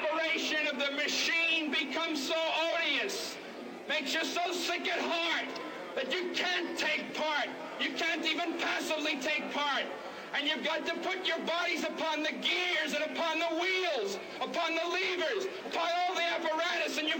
operation of the machine becomes so odious, makes you so sick at heart that you can't take part. You can't even passively take part. And you've got to put your bodies upon the gears and upon the wheels, upon the levers, upon all the apparatus, and you've